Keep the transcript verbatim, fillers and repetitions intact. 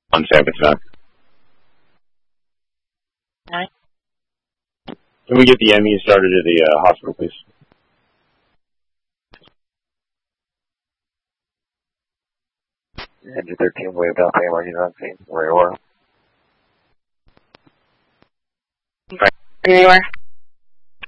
on San Francisco. Nine. Can we get the M E started at the uh, hospital, please? Engine thirteen, wave down, emergency on scene. Where you are? Anywhere.